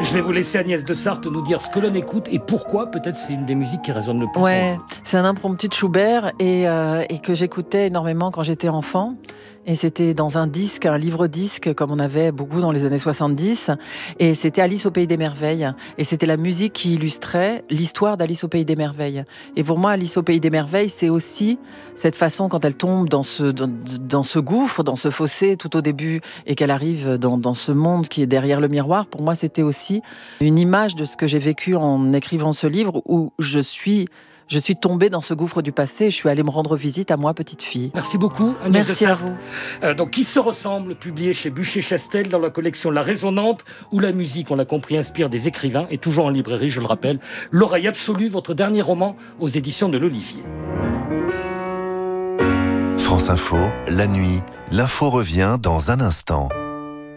Je vais vous laisser Agnès de Sarthe nous dire ce que l'on écoute et pourquoi. Peut-être c'est une des musiques qui résonne le plus. Ouais, c'est un impromptu de Schubert et que j'écoutais énormément quand j'étais enfant. Et c'était dans un disque, un livre-disque, comme on avait beaucoup dans les années 70. Et c'était Alice au Pays des Merveilles. Et c'était la musique qui illustrait l'histoire d'Alice au Pays des Merveilles. Et pour moi, Alice au Pays des Merveilles, c'est aussi cette façon, quand elle tombe dans ce gouffre, dans ce fossé tout au début, et qu'elle arrive dans ce monde qui est derrière le miroir. Pour moi, c'était aussi une image de ce que j'ai vécu en écrivant ce livre, où je suis tombée dans ce gouffre du passé et je suis allée me rendre visite à moi, petite fille. Merci beaucoup, Agnès Merci de à Sarthe. vous. Donc, Qui se ressemble, publié chez Bûcher-Chastel dans la collection La Résonante, où la musique, on l'a compris, inspire des écrivains, et toujours en librairie, je le rappelle. L'Oreille absolue, votre dernier roman aux éditions de l'Olivier. France Info, la nuit, l'info revient dans un instant.